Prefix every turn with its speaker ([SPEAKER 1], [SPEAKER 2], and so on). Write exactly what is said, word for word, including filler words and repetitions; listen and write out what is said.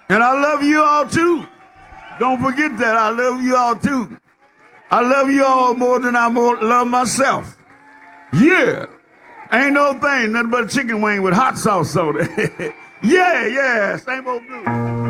[SPEAKER 1] And I love you all too. Don't forget that. I love you all too. I love you all more than I more love myself. Yeah. Ain't no thing, nothing but a chicken wing with hot sauce soda. Yeah, yeah, same old blues.